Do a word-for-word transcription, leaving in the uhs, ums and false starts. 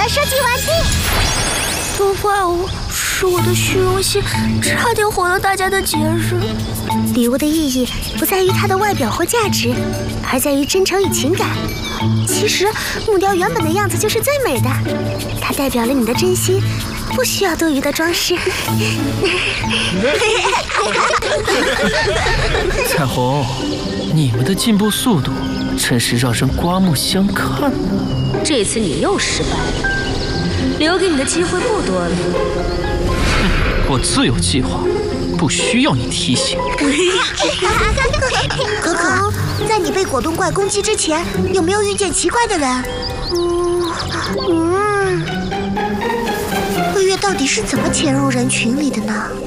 设计完毕。 都怪我，是我的虚荣心，差点毁了大家的节日。 礼物的意义不在于它的外表或价值，而在于真诚与情感。其实木雕原本的样子就是最美的，它代表了你的真心，不需要多余的装饰。 彩虹，你们的进步速度真是让人刮目相看呢。 这次你又失败了，留给你的机会不多了。 哼，我自有计划，不需要你提醒。 可可，在你被果冻怪攻击之前，有没有遇见奇怪的人？嗯嗯，魏月到底是怎么潜入人群里的呢？